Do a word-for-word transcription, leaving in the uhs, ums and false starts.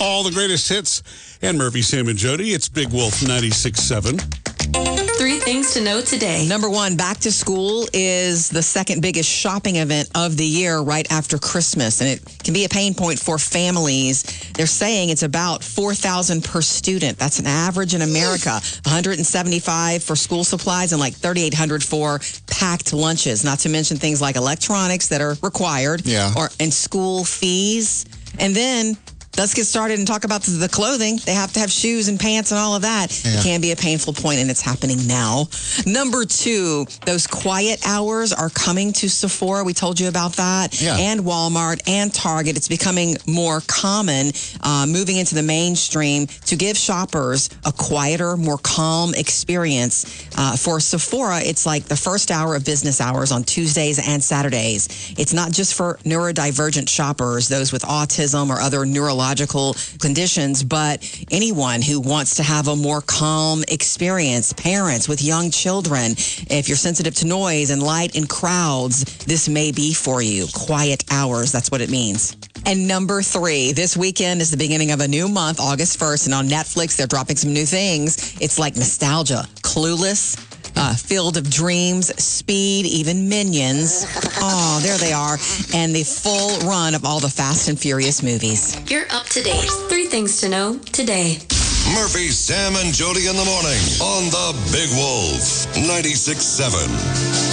All the greatest hits. And Murphy, Sam, and Jody. It's Big Wolf ninety-six point seven. Three things to know today. Number one, back to school is the second biggest shopping event of the year right after Christmas. And it can be a pain point for families. They're saying it's about four thousand dollars per student. That's an average in America. one hundred seventy-five dollars for school supplies and like thirty-eight hundred dollars for packed lunches. Not to mention things like electronics that are required. Yeah. Or and school fees. And then let's get started and talk about the clothing. They have to have shoes and pants and all of that. Yeah. It can be a painful point, and it's happening now. Number two, those quiet hours are coming to Sephora. We told you about that. Yeah. And Walmart and Target. It's becoming more common, uh, moving into the mainstream to give shoppers a quieter, more calm experience. Uh, for Sephora, it's like the first hour of business hours on Tuesdays and Saturdays. It's not just for neurodivergent shoppers, those with autism or other neurological conditions, but anyone who wants to have a more calm experience. Parents with young children, if you're sensitive to noise and light and crowds, this may be for you. Quiet hours, that's what it means. And number three, this weekend is the beginning of a new month, August first, and on Netflix, they're dropping some new things. It's like nostalgia, Clueless, Uh, Field of Dreams, Speed, even Minions. Oh, there they are. And the full run of all the Fast and Furious movies. You're up to date. Three things to know today. Murphy, Sam, and Jody in the morning on the Big Wolf ninety-six point seven.